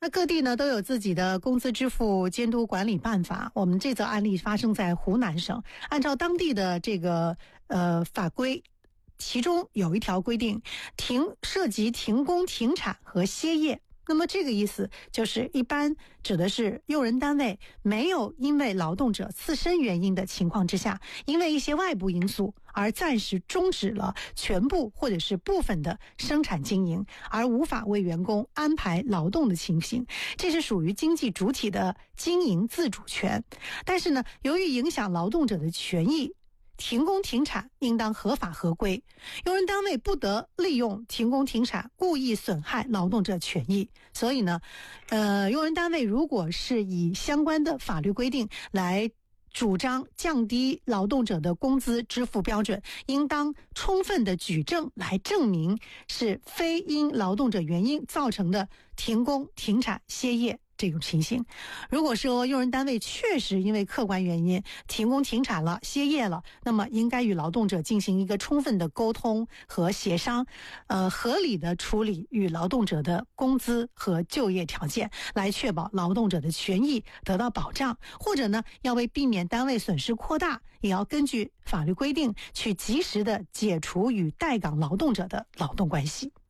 那各地呢都有自己的工资支付监督管理办法。我们这则案例发生在湖南省，按照当地的这个法规，其中有一条规定，涉及停工、停产和歇业。那么这个意思就是一般指的是用人单位没有因为劳动者自身原因的情况之下，因为一些外部因素而暂时终止了全部或者是部分的生产经营，而无法为员工安排劳动的情形，这是属于经济主体的经营自主权。但是呢，由于影响劳动者的权益，停工停产应当合法合规，用人单位不得利用停工停产故意损害劳动者权益。所以呢，用人单位如果是以相关的法律规定来主张降低劳动者的工资支付标准，应当充分的举证来证明是非因劳动者原因造成的停工停产歇业这种情形。如果说用人单位确实因为客观原因停工停产了、歇业了，那么应该与劳动者进行一个充分的沟通和协商，合理的处理与劳动者的工资和就业条件，来确保劳动者的权益得到保障。或者呢，要为避免单位损失扩大，也要根据法律规定去及时的解除与待岗劳动者的劳动关系。